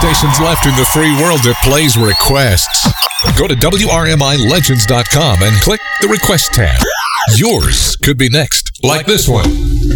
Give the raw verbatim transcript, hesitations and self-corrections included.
stations left in the free world that plays requests. Go to W R M I Legends dot com and click the Request tab. Yours could be next, like this one.